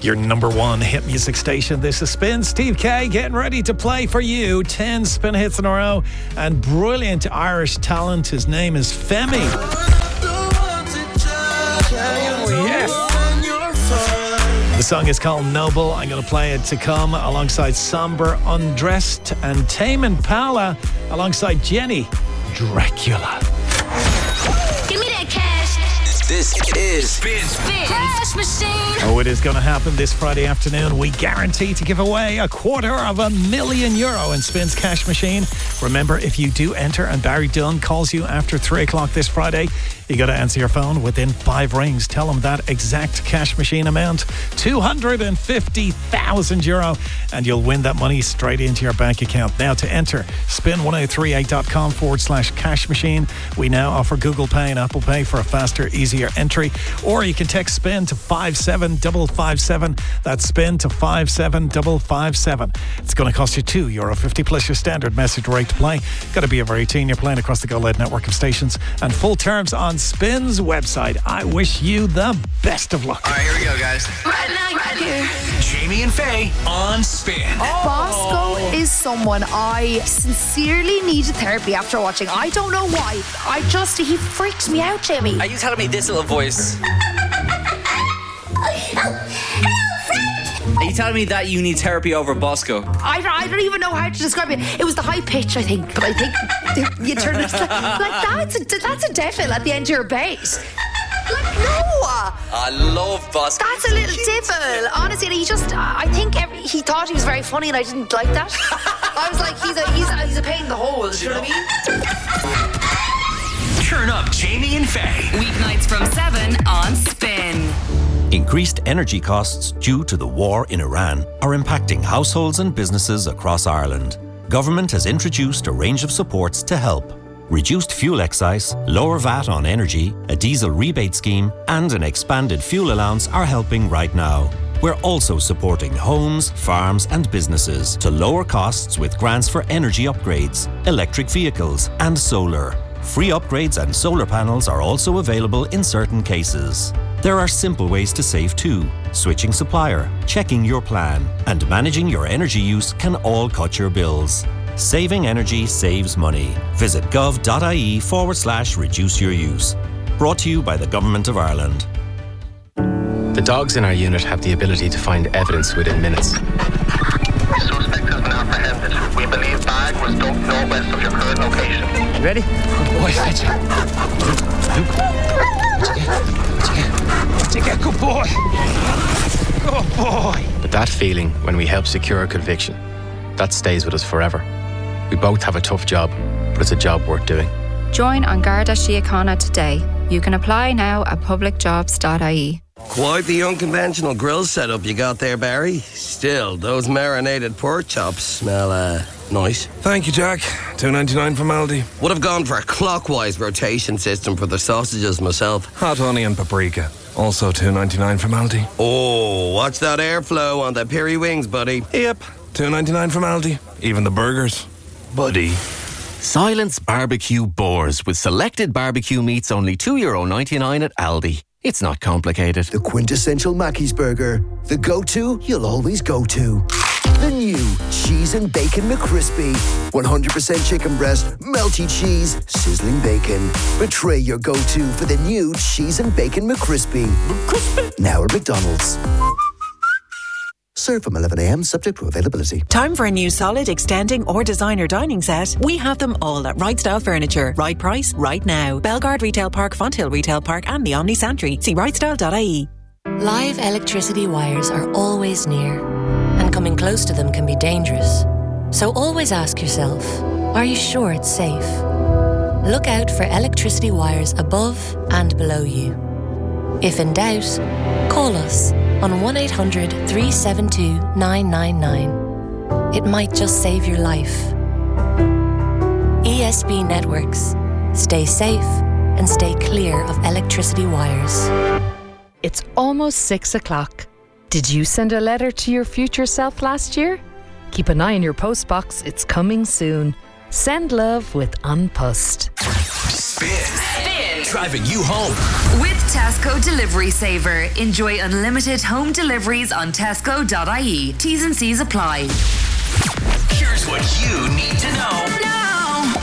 Your number one hit music station. This is Spin. Steve K getting ready to play for you 10 spin hits in a row and brilliant Irish talent. His name is Femi. Oh, yes. The song is called Noble. I'm going to play it to come alongside Somber Undressed and Tame Impala alongside Jenny Dracula. Give me that cash. This is Spin Cash Machine. Oh, it is going to happen this Friday afternoon. We guarantee to give away €250,000 in Spin's Cash Machine. Remember, if you do enter and Barry Dunn calls you after 3 o'clock this Friday, you got to answer your phone within 5 rings. Tell him that exact cash machine amount, €250,000, and you'll win that money straight into your bank account. Now to enter, spin1038.com/cash machine. We now offer Google Pay and Apple Pay for a faster, easier entry. Or you can text SPIN to 57557. That's SPIN to 57557. It's going to cost you €2.50 plus your standard message rate to play. Got to be over 18. You're playing across the Go Loud network of stations. And full terms on Spin's website. I wish you the best of luck. All right, here we go, guys. Right now, right here. Jamie and Faye on Spin. Bosco is someone I sincerely needed therapy after watching. I don't know why. He freaks me out, Jamie. Are you telling me this little voice? Are you telling me that you need therapy over Bosco? I don't even know how to describe it. It was the high pitch, I think. But I think you turn it like that's a devil at the end of your bass. Like, no. I love Bosco. That's a little devil. Honestly, I think he thought he was very funny and I didn't like that. I was like, he's a pain in the hole. Do you know what I mean? Turn up Jamie and Faye. Weeknights from 7 on Spin. Increased energy costs due to the war in Iran are impacting households and businesses across Ireland. Government has introduced a range of supports to help. Reduced fuel excise, lower VAT on energy, a diesel rebate scheme, and an expanded fuel allowance are helping right now. We're also supporting homes, farms, and businesses to lower costs with grants for energy upgrades, electric vehicles, and solar. Free upgrades and solar panels are also available in certain cases. There are simple ways to save too. Switching supplier, checking your plan, and managing your energy use can all cut your bills. Saving energy saves money. Visit gov.ie/reduce your use. Brought to you by the Government of Ireland. The dogs in our unit have the ability to find evidence within minutes. The suspect has been apprehended. We believe bag was dumped northwest of your current location. Ready? Good boy, Fetcher. Take it, good boy. Good boy. But that feeling when we help secure a conviction, that stays with us forever. We both have a tough job, but it's a job worth doing. Join An Garda Síochána today. You can apply now at publicjobs.ie. Quite the unconventional grill setup you got there, Barry. Still, those marinated pork chops smell, nice. Thank you, Jack. $2.99 from Aldi. Would have gone for a clockwise rotation system for the sausages myself. Hot onion paprika. Also $2.99 from Aldi. Oh, watch that airflow on the peri wings, buddy. Yep. $2.99 from Aldi. Even the burgers. Buddy. Silence Barbecue Boars with selected barbecue meats only €2.99 at Aldi. It's not complicated. The quintessential Mackey's burger. The go-to you'll always go to. The new Cheese and Bacon McCrispy. 100% chicken breast, melty cheese, sizzling bacon. Betray your go-to for the new Cheese and Bacon McCrispy. Now at McDonald's. Serve from 11 a.m. subject to availability. Time for a new solid, extending or designer dining set? We have them all at Right Style Furniture. Right price, right now. Belgard Retail Park, Fonthill Retail Park and the Omni Santry. See rightstyle.ie. Live electricity wires are always near, and coming close to them can be dangerous. So always ask yourself, are you sure it's safe? Look out for electricity wires above and below you. If in doubt, call us on 1800 372 999. It might just save your life. ESB Networks. Stay safe and stay clear of electricity wires. It's almost 6 o'clock. Did you send a letter to your future self last year? Keep an eye on your postbox. It's coming soon. Send love with An Post. Spin driving you home. With Tesco Delivery Saver, enjoy unlimited home deliveries on tesco.ie. T's and C's apply. Here's what you need to know. Now.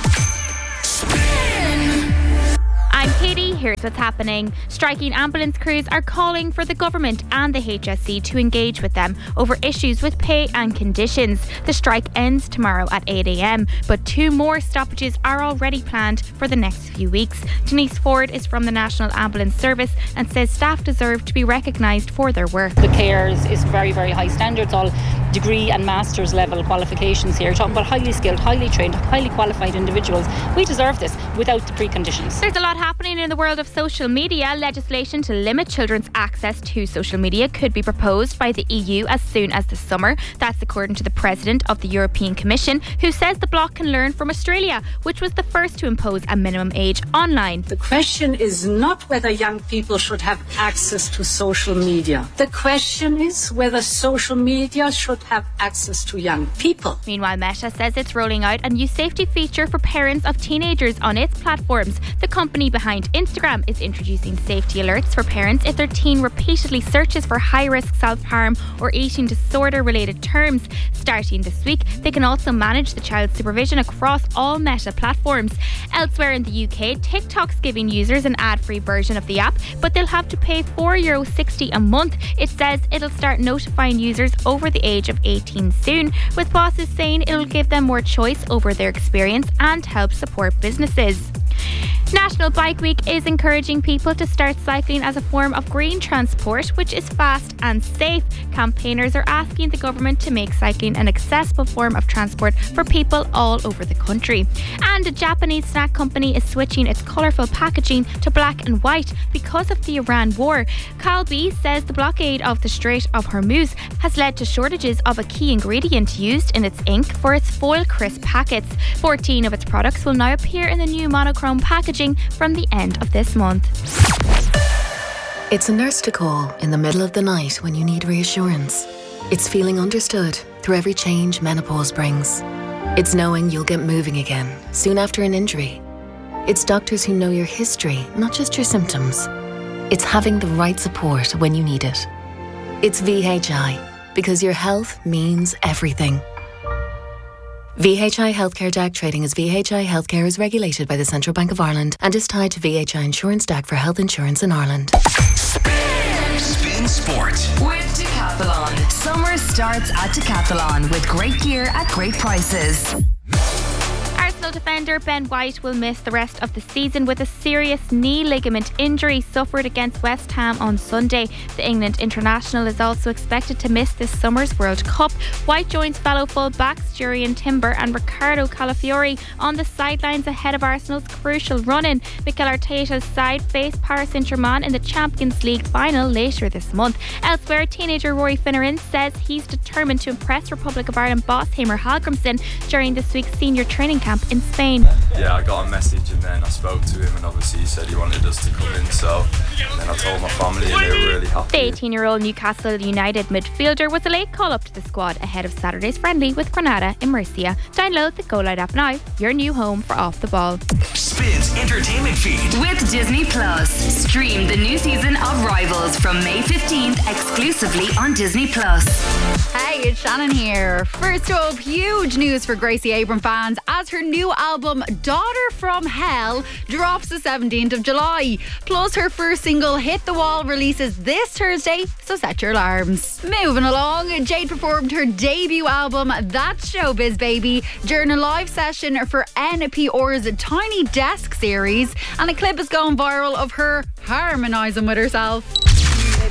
Spin. I'm Katie, here's what's happening. Striking ambulance crews are calling for the government and the HSE to engage with them over issues with pay and conditions. The strike ends tomorrow at 8 a.m, but 2 more stoppages are already planned for the next few weeks. Denise Ford is from the National Ambulance Service and says staff deserve to be recognised for their work. The care is very, very high standards, all degree and master's level qualifications here. We're talking about highly skilled, highly trained, highly qualified individuals. We deserve this without the preconditions. There's a lot happening in the world of social media. Legislation to limit children's access to social media could be proposed by the EU as soon as the summer. That's according to the President of the European Commission, who says the bloc can learn from Australia, which was the first to impose a minimum age online. The question is not whether young people should have access to social media. The question is whether social media should have access to young people. Meanwhile, Meta says it's rolling out a new safety feature for parents of teenagers on its platforms. The company behind Instagram is introducing safety alerts for parents if their teen repeatedly searches for high-risk self-harm or eating disorder-related terms. Starting this week, they can also manage the child's supervision across all Meta platforms. Elsewhere in the UK, TikTok's giving users an ad-free version of the app, but they'll have to pay €4.60 a month. It says it'll start notifying users over the age of 18 soon, with bosses saying it'll give them more choice over their experience and help support businesses. National Bike Week is encouraging people to start cycling as a form of green transport, which is fast and safe. Campaigners are asking the government to make cycling an accessible form of transport for people all over the country. And a Japanese snack company is switching its colourful packaging to black and white because of the Iran war. Calbee says the blockade of the Strait of Hormuz has led to shortages of a key ingredient used in its ink for its foil crisp packets. 14 of its products will now appear in the new monochrome packaging from the end of this month. It's a nurse to call in the middle of the night when you need reassurance. It's feeling understood through every change menopause brings. It's knowing you'll get moving again soon after an injury. It's doctors who know your history, not just your symptoms. It's having the right support when you need it. It's VHI, because your health means everything. VHI Healthcare DAC trading as VHI Healthcare is regulated by the Central Bank of Ireland and is tied to VHI Insurance DAC for health insurance in Ireland. Spin Sport with Decathlon. Summer starts at Decathlon with great gear at great prices. Arsenal defender Ben White will miss the rest of the season with a serious knee ligament injury suffered against West Ham on Sunday. The England international is also expected to miss this summer's World Cup. White joins fellow full-backs Jurriën Timber and Ricardo Calafiori on the sidelines ahead of Arsenal's crucial run-in. Mikel Arteta's side face Paris Saint-Germain in the Champions League final later this month. Elsewhere, teenager Rory Finneran says he's determined to impress Republic of Ireland boss Heimir Hallgrímsson during this week's senior training camp in Spain. Yeah, I got a message and then I spoke to him and obviously he said he wanted us to come in, so then I told my family and they were really happy. The 18-year-old Newcastle United midfielder was a late call-up to the squad ahead of Saturday's friendly with Granada in Murcia. Download the Go Loud app now, your new home for Off the Ball. Spin's entertainment feed with Disney Plus. Stream the new season of Rivals from May 15th exclusively on Disney Plus. Hey, it's Shannon here. First up, huge news for Gracie Abrams fans as her new album Daughter from Hell drops the 17th of July. Plus her first single Hit the Wall releases this Thursday, so set your alarms. Moving along, Jade performed her debut album That's Showbiz Baby during a live session for NPR's Tiny Desk series, and a clip has gone viral of her harmonising with herself.